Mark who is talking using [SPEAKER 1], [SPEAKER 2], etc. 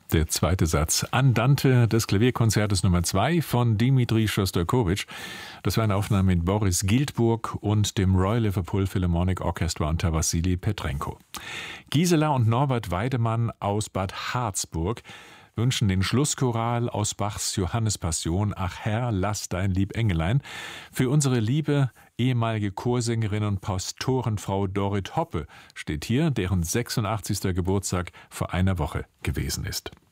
[SPEAKER 1] Der zweite Satz. Andante des Klavierkonzertes Nummer 2 von Dimitri Schostakowitsch. Das war eine Aufnahme mit Boris Giltburg und dem Royal Liverpool Philharmonic Orchestra unter Wassili Petrenko. Gisela und Norbert Weidemann aus Bad Harzburg wünschen den Schlusschoral aus Bachs Johannespassion »Ach Herr, lass dein lieb Engelein« für unsere liebe ehemalige Chorsängerin und Pastorenfrau Dorit Hoppe steht hier, deren 86. Geburtstag vor einer Woche gewesen ist.